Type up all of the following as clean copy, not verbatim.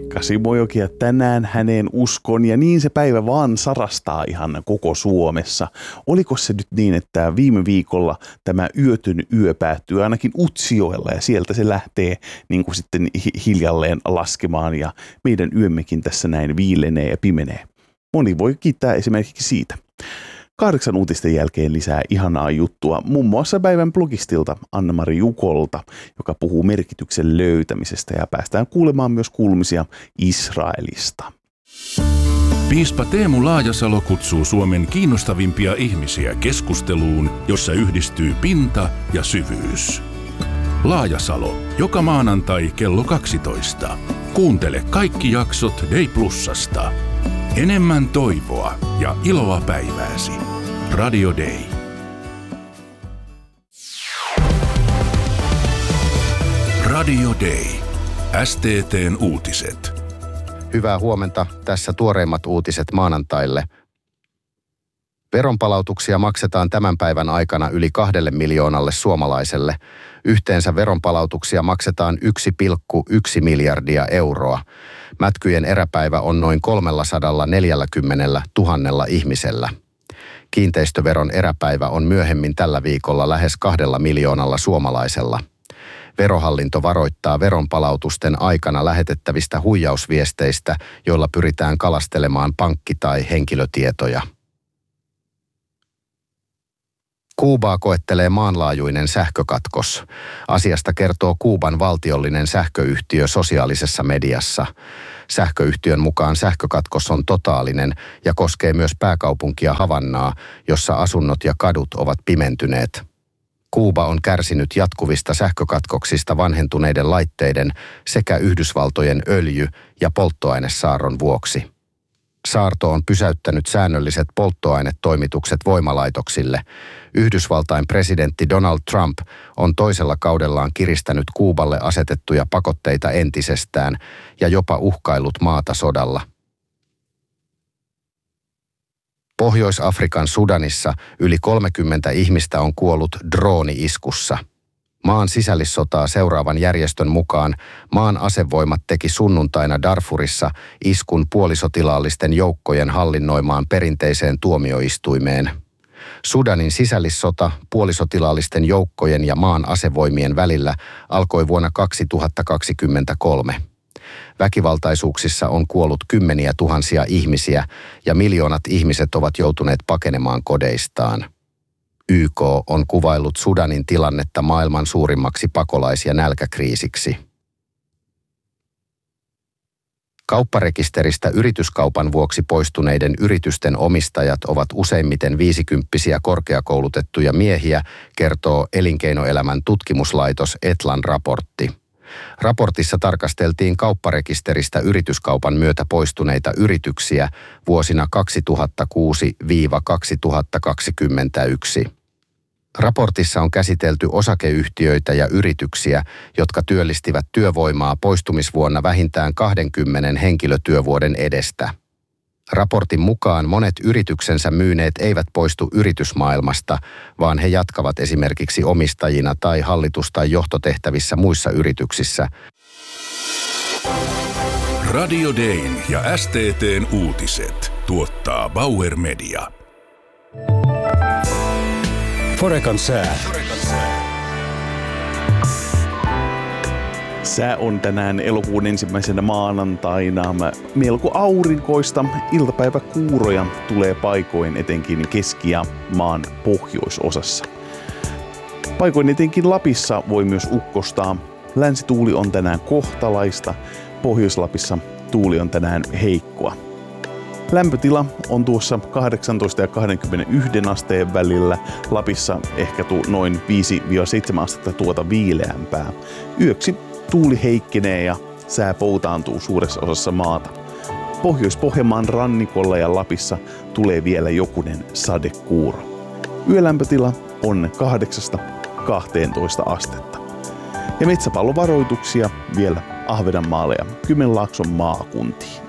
Pekka Simojoki ja tänään häneen uskon ja niin se päivä vaan sarastaa ihan koko Suomessa. Oliko se nyt niin, että viime viikolla tämä yötön yö päättyy ainakin Utsjoella ja sieltä se lähtee niin kuin sitten hiljalleen laskemaan ja meidän yömmekin tässä näin viilenee ja pimenee. Moni voi kiittää esimerkiksi siitä. 8 uutisten jälkeen lisää ihanaa juttua, muun muassa päivän blogistilta Anna-Mari Jukolta, joka puhuu merkityksen löytämisestä ja päästään kuulemaan myös kuulumisia Israelista. Piispa Teemu Laajasalo kutsuu Suomen kiinnostavimpia ihmisiä keskusteluun, jossa yhdistyy pinta ja syvyys. Laajasalo, joka maanantai kello 12. Kuuntele kaikki jaksot Day Plusasta. Enemmän toivoa ja iloa päivääsi. Radio Day. Radio Day. STT:n uutiset. Hyvää huomenta. Tässä tuoreimmat uutiset maanantaille. Veronpalautuksia maksetaan tämän päivän aikana yli 2 miljoonalle suomalaiselle. Yhteensä veronpalautuksia maksetaan 1,1 miljardia euroa. Mätkyjen eräpäivä on noin 340 000 ihmisellä. Kiinteistöveron eräpäivä on myöhemmin tällä viikolla lähes 2 miljoonalla suomalaisella. Verohallinto varoittaa veronpalautusten aikana lähetettävistä huijausviesteistä, joilla pyritään kalastelemaan pankki- tai henkilötietoja. Kuubaa koettelee maanlaajuinen sähkökatkos. Asiasta kertoo Kuuban valtiollinen sähköyhtiö sosiaalisessa mediassa. Sähköyhtiön mukaan sähkökatkos on totaalinen ja koskee myös pääkaupunkia Havannaa, jossa asunnot ja kadut ovat pimentyneet. Kuuba on kärsinyt jatkuvista sähkökatkoksista vanhentuneiden laitteiden sekä Yhdysvaltojen öljy- ja polttoainesaarron vuoksi. Saarto on pysäyttänyt säännölliset polttoainetoimitukset voimalaitoksille. Yhdysvaltain presidentti Donald Trump on toisella kaudellaan kiristänyt Kuuballe asetettuja pakotteita entisestään ja jopa uhkaillut maata sodalla. Pohjois-Afrikan Sudanissa yli 30 ihmistä on kuollut drooni-iskussa. Maan sisällissotaa seuraavan järjestön mukaan maan asevoimat teki sunnuntaina Darfurissa iskun puolisotilaallisten joukkojen hallinnoimaan perinteiseen tuomioistuimeen. Sudanin sisällissota puolisotilaallisten joukkojen ja maan asevoimien välillä alkoi vuonna 2023. Väkivaltaisuuksissa on kuollut 10 000 ihmisiä ja miljoonat ihmiset ovat joutuneet pakenemaan kodeistaan. YK on kuvaillut Sudanin tilannetta maailman suurimmaksi pakolais- ja nälkäkriisiksi. Kaupparekisteristä yrityskaupan vuoksi poistuneiden yritysten omistajat ovat useimmiten 50-vuotiaita korkeakoulutettuja miehiä, kertoo elinkeinoelämän tutkimuslaitos Etlan raportti. Raportissa tarkasteltiin kaupparekisteristä yrityskaupan myötä poistuneita yrityksiä vuosina 2000-2021. Raportissa on käsitelty osakeyhtiöitä ja yrityksiä, jotka työllistivät työvoimaa poistumisvuonna vähintään 20 henkilötyövuoden edestä. Raportin mukaan monet yrityksensä myyneet eivät poistu yritysmaailmasta, vaan he jatkavat esimerkiksi omistajina tai hallitus- tai johtotehtävissä muissa yrityksissä. Radio Dayn ja STT:n uutiset tuottaa Bauer Media. Forekan sää. Sää on tänään elokuun 1. maanantaina melko aurinkoista. Iltapäiväkuuroja tulee paikoin etenkin keski- ja maan pohjoisosassa. Paikoin etenkin Lapissa voi myös ukkostaa. Länsituuli on tänään kohtalaista. Pohjois-Lapissa tuuli on tänään heikkoa. Lämpötila on tuossa 18 ja 21 asteen välillä. Lapissa ehkä noin 5-7 astetta tuota viileämpää. Yöksi tuuli heikkenee ja sää poutaantuu suuressa osassa maata. Pohjois-Pohjanmaan rannikolla ja Lapissa tulee vielä jokunen sadekuuro. Yölämpötila on 8-12 astetta. Ja metsäpallovaroituksia vielä Ahvenanmaalle ja Kymenlaakson maakuntiin.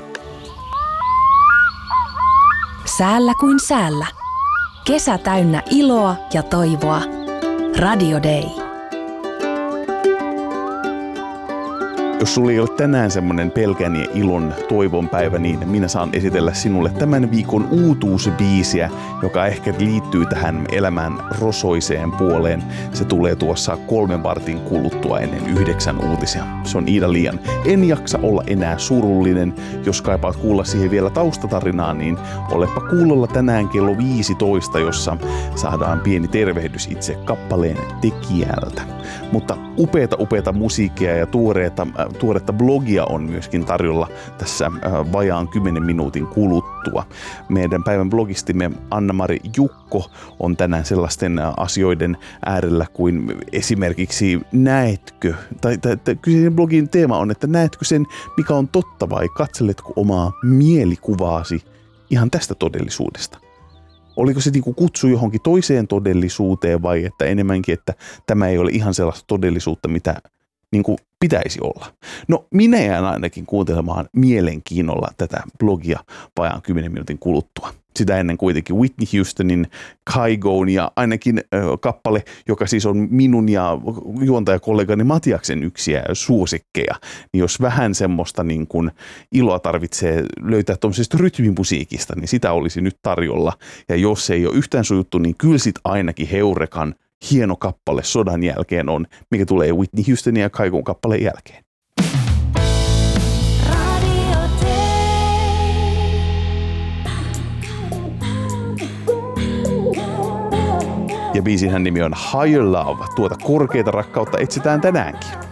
Säällä kuin säällä. Kesä täynnä iloa ja toivoa. Radio Day. Jos sulla ei ole tänään semmonen pelkän ja ilon toivon päivä, niin minä saan esitellä sinulle tämän viikon uutuusbiisiä, joka ehkä liittyy tähän elämän rosoiseen puoleen. Se tulee tuossa 3 vartin kuluttua ennen 9 uutisia. Se on Iida Lian En jaksa olla enää surullinen. Jos kaipaat kuulla siihen vielä taustatarinaa, niin olepa kuulolla tänään kello 15, jossa saadaan pieni tervehdys itse kappaleen tekijältä. Mutta upeata musiikkia ja tuoretta blogia on myöskin tarjolla tässä vajaan 10 minuutin kuluttua. Meidän päivän blogistimme Anna-Mari Jukko on tänään sellaisten asioiden äärellä kuin esimerkiksi näetkö, tai kyseisen blogin teema on, että näetkö sen, mikä on totta vai katseletko omaa mielikuvaasi ihan tästä todellisuudesta? Oliko se niin kuin kutsu johonkin toiseen todellisuuteen vai että enemmänkin, että tämä ei ole ihan sellaista todellisuutta, mitä niin kuin pitäisi olla? No minä jään ainakin kuuntelemaan mielenkiinnolla tätä blogia vajaan 10 minuutin kuluttua. Sitä ennen kuitenkin Whitney Houstonin Kygo'n ja ainakin kappale, joka siis on minun ja juontajakollegani Matiaksen yksiä suosikkeja. Niin jos vähän semmoista niin kuin iloa tarvitsee löytää tuollaisesta rytmimusiikista, niin sitä olisi nyt tarjolla. Ja jos se ei ole yhtään sujuttu, niin kyllä sit ainakin Heurekan hieno kappale sodan jälkeen on, mikä tulee Whitney Houstonin ja Kygo'n kappaleen jälkeen. Ja biisinhän nimi on Higher Love. Tuota korkeita rakkautta etsitään tänäänkin.